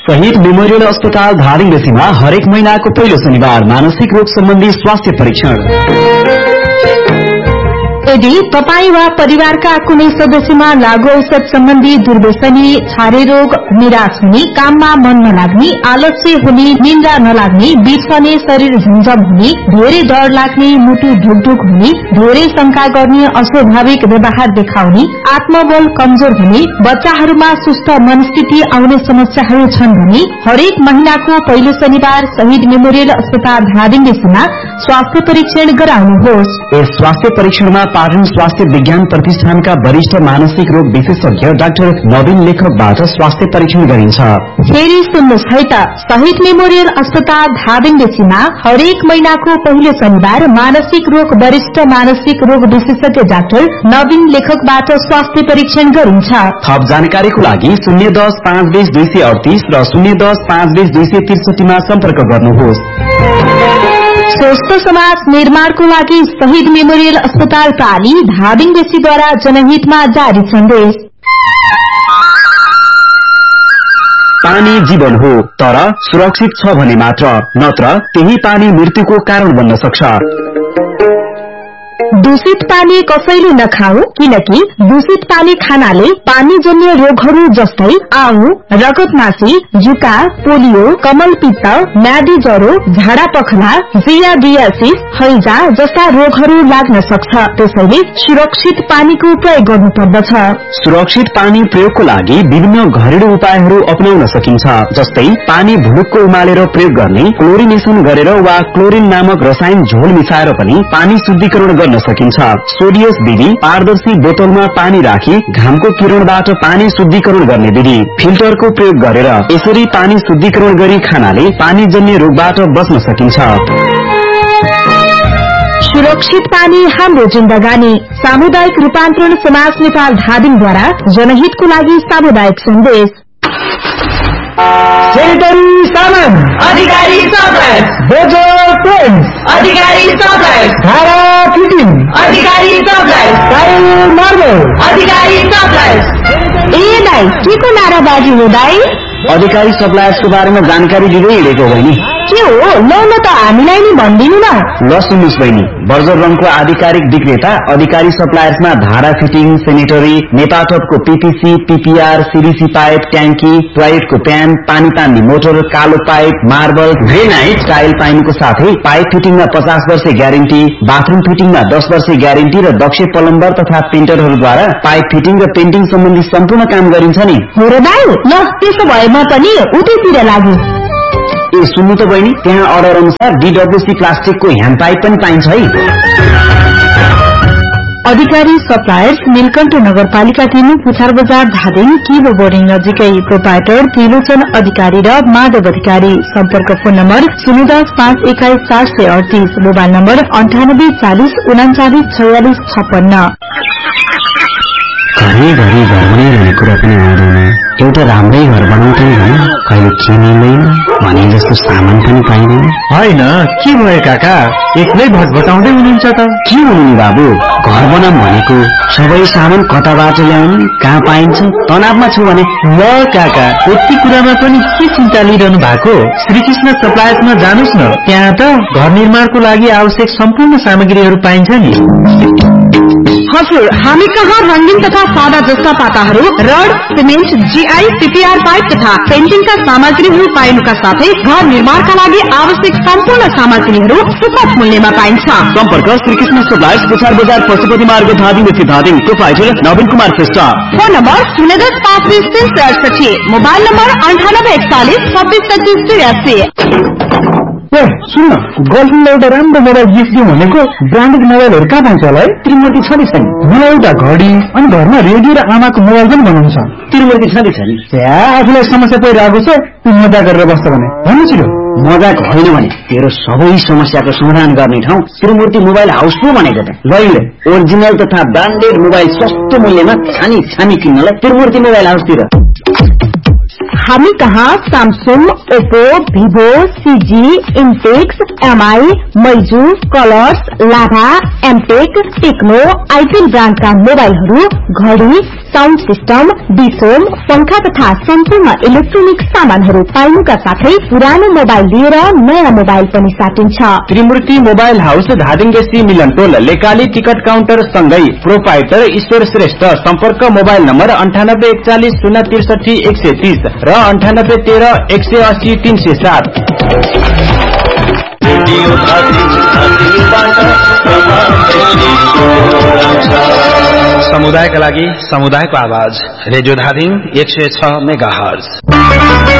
शहीद मेमोरियल अस्पताल धादिङमा हरेक महिनाको पहिलो शनिबार मानसिक रोग सम्बन्धी स्वास्थ्य परीक्षण। यदि तपाई वा परिवारका कुनै सदस्यमा लागू औषध सम्बन्धी दुर्व्यसनी, छारे रोग, निराश हुने, काममा मन नलाग्ने, आलस्य हुने, निन्द्रा नलाग्ने, बिछने, शरीर झमझम हुने, धेरै डर लाग्ने, मुटु ढुकढुक हुने, धेरै शंका गर्ने, अस्वाभाविक व्यवहार देखाउने, आत्मबल कमजोर हुने, बच्चाहरूमा सुस्त मनस्थिति आउने समस्याहरू छन् भने हरेक महिनाको पहिलो शनिबार शहीद मेमोरियल अस्पताल धादिङमा स्वास्थ्य परीक्षण गराउनुहोस्। यस स्वास्थ्य परीक्षणमा पाटन स्वास्थ्य विज्ञान प्रतिष्ठानका वरिष्ठ मानसिक रोग विशेषज्ञ डाक्टर नवीन लेखकबाट स्वास्थ्य परीक्षण गरिन्छ। फेरि सुन्नुहोस् है त, शहीद मेमोरियल अस्पताल धादिङमा हरेक महिनाको पहिलो शनिबार मानसिक रोग वरिष्ठ मानसिक रोग विशेषज्ञ डाक्टर नवीन लेखकबाट स्वास्थ्य परीक्षण गरिन्छ। थप जानकारीको लागि 010-520-238 र 010-520-263 मा सम्पर्क गर्नुहोस्। स्वस्थ समाज निर्माणको लागि शहीद मेमोरियल अस्पताल प्राली धादिङद्वारा जनहितमा जारी सन्देश। पानी जीवन हो, तर सुरक्षित छ भने मात्र, नत्र त्यही पानी मृत्युको कारण बन्न सक्छ। दूषित पानी कसैले नखाऊ, किनकि दूषित पानी खानाले पानीजन्य रोगहरू जस्तै आउँ, रगतमासी, जुका, पोलियो, कमलपित्त, म्यादी ज्वरो, झाडा पखला, जियाडियासिस, हैजा जस्ता रोगहरू लाग्न सक्छ। त्यसैले सुरक्षित पानीको प्रयोग गर्नुपर्दछ। सुरक्षित पानी प्रयोगको लागि विभिन्न घरेलु उपायहरू अपनाउन सकिन्छ, जस्तै पानी भुलुक्क उमालेर प्रयोग गर्ने, क्लोरिनेसन गरेर वा क्लोरिन नामक रसायन झोल मिसाएर पनि पानी शुद्धिकरण गर्न सकिन्छ। सोडियस विधि, पारदर्शी बोतलमा पानी राखी घामको किरणबाट पानी शुद्धिकरण गर्ने विधि, फिल्टरको प्रयोग गरेर यसरी पानी शुद्धिकरण गरी खानाले पानीजन्य रोगबाट बच्न सकिन्छ। सुरक्षित पानी हाम्रो जिन्दगानी। सामुदायिक रूपान्तरण समाज नेपाल धादिङद्वारा जनहितको लागि सामुदायिक सन्देश। सेनिटरी सामान अधिकारी सप्लायर्स, बोजो पेन्ट्स अधिकारी सप्लायर्स, धारा फिटिङ अधिकारी सप्लायर्स, टाइल मार्बल अधिकारी सप्लायर्स। ए दाइ, के को नाराबाजी हो दाइ? अधिकारी सप्लायर्सको बारेमा जानकारी दिँदै हिँडेको बहिनी। के हो? ल त हामीलाई नि भनिदिनु न। ल सुन्नुहोस् बहिनी, बर्जर रङको आधिकारिक विक्रेता अधिकारी सप्लायर्समा धारा fitting, sanitary, नेपाटपको PPC, PPR, CDC pipe, ट्याङ्की, टोयलेटको प्यान, पानी तान्ने मोटर, कालो पाइप, मार्बल, ग्रेनाइट, टाइल पाइनुको साथै पाइप फिटिङमा 50 वर्ष ग्यारेन्टी, बाथरूम फिटिङमा 10 वर्ष ग्यारेन्टी र दक्ष प्लम्बर तथा पेन्टरहरूद्वारा पाइप फिटिङ र पेन्टिङ सम्बन्धी सम्पूर्ण काम गरिन्छ नि। हो र दाइ, ल त्यसो भए म पनि उतैतिर लाग्यो। ए सुन्नु त बहिनी, त्यहाँ अर्डर अनुसार डीडब्ल्यूसी प्लास्टिकको ह्यान्ड पाइप पनि पाइन्छ है। अधिकारी सप्लायर्स, नीलकण्ठ नगरपालिका 3, पुछार बजार धादिङ, किलो बोर्डिङ नजिकै। प्रोपाइटर त्रिलोचन अधिकारी र माधव अधिकारी। सम्पर्क फोन नम्बर 010-521-438, मोबाइल नम्बर 9840394656। घरि घरमै रहने कुरा पनि आउँदैन। एउटा राम्रै घर बनाउँदै होइन, कहिले किनिँदैन भने जस्तो सामान पनि पाइँदैन। होइन, के भयो काका? एक्लै भटभटाउँदै हुनुहुन्छ त? के हो नि बाबु, घर बनाऊँ भनेको सबै सामान कताबाट ल्याउने, कहाँ पाइन्छ, तनावमा छु भने। ल काका, यति कुरामा पनि के चिन्ता लिइरहनु भएको? श्रीकृष्ण सप्लायर्समा जानुस् न, त्यहाँ त घर निर्माणको लागि आवश्यक सम्पूर्ण सामग्रीहरू पाइन्छ नि। हजुर, हामी कहाँ रंगीन तथा सादा जस्ता पाताहरू, rod, cement, GI, PPR pipe तथा पेन्टिङका सामग्रीहरू पाइनुका साथै घर निर्माणका लागि आवश्यक सम्पूर्ण सामग्रीहरू सुपथ मूल्यमा पाइन्छ। सम्पर्क श्रीकृष्ण सप्लायर्स, पुछार बजार, पशुपति मार्ग, धादिङदेखि धादिङ। प्रोपाइटर नवीन Kumar Shrestha. Phone number 010-520-368, mobile number 9841-2625-83। सुन्न, गर्लफ्रेन्डलाई एउटा राम्रो मोबाइल गिफ्ट दिउँ भनेको ब्रान्डेड मोबाइलहरू कहाँ पाउँछ होला है? त्रिमूर्ति छ नि छैन? मलाई एउटा घडी अनि घरमा रेडियो र आमाको मोबाइल पनि बनाउनु छ। त्रिमूर्ति छ नि छैन? आफूलाई समस्या परिरहेको छ, तू मजा गरेर बस्छ भने भन्नु छिटो। मजाक होइन भने तेरो सबै समस्याको समाधान गर्ने ठाउँ त्रिमूर्ति मोबाइल हाउस पो भनेको त। लैले ओरिजिनल तथा ब्रान्डेड मोबाइल सस्तो मूल्यमा छानी किन्नलाई त्रिमूर्ति मोबाइल हाउसतिर। हामी कहाँ Samsung, Oppo, Vivo, CG, इन्टेक्स, MI, मैजू, colours, लाभा, एमटेक, टेक्नो, आइटेल ब्रान्डका मोबाइलहरू, घडी, साउन्ड सिस्टम, डिसोम, पंखा तथा सम्पूर्ण इलेक्ट्रोनिक सामानहरू पाइनुका साथै पुरानो मोबाइल लिएर नयाँ मोबाइल पनि साटिन्छ। त्रिमूर्ति मोबाइल हाउस धादिङगेसी मिलन टोल लेकाली टिकट काउन्टर सँगै प्रोपाइटर ईश्वर श्रेष्ठ। सम्पर्क मोबाइल नम्बर 9841 063 130 र 9813 180 307। समुदायका लागि समुदायको आवाज रेडियो धादिङ 106 मेगाहर्ज।